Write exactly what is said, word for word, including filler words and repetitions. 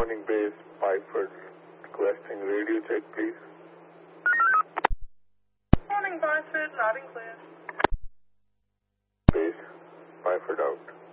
morning, base. Byford requesting radio check, please. Morning, Byford. Loud and clear. Base. Byford out.